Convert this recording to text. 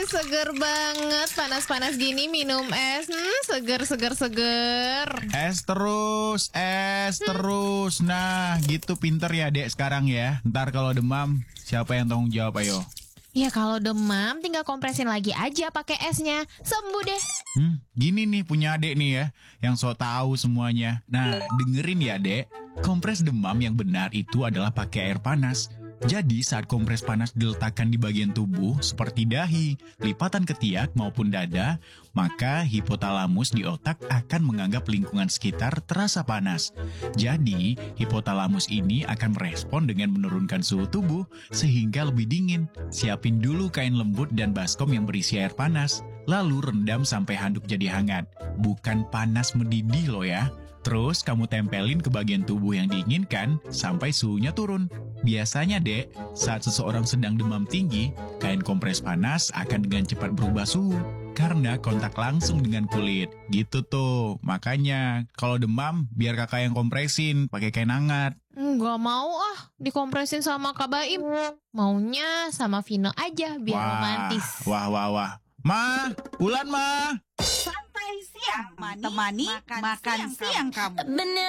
Seger banget, panas-panas gini minum es. Seger, seger, seger. Es terus. Nah, gitu pinter ya dek sekarang ya. Ntar kalau demam, siapa yang tanggung jawab ayo? Ya kalau demam tinggal kompresin lagi aja pakai esnya. Sembuh deh. Gini nih punya adek nih ya, yang sok tahu semuanya. Nah, dengerin ya dek. Kompres demam yang benar itu adalah pakai air panas. Jadi saat kompres panas diletakkan di bagian tubuh seperti dahi, lipatan ketiak maupun dada, maka hipotalamus di otak akan menganggap lingkungan sekitar terasa panas. Jadi, hipotalamus ini akan merespon dengan menurunkan suhu tubuh sehingga lebih dingin. Siapin dulu kain lembut dan baskom yang berisi air panas. Lalu rendam sampai handuk jadi hangat. Bukan panas mendidih loh ya. Terus kamu tempelin ke bagian tubuh yang diinginkan sampai suhunya turun. Biasanya dek, saat seseorang sedang demam tinggi, kain kompres panas akan dengan cepat berubah suhu. Karena kontak langsung dengan kulit. Gitu tuh. Makanya kalau demam biar kakak yang kompresin pakai kain hangat. Nggak mau dikompresin sama Kak Baim. Maunya sama Vino aja biar romantis. Wah. Ma, Ulan ma. Santai siang, temani makan siang kamu. Bener.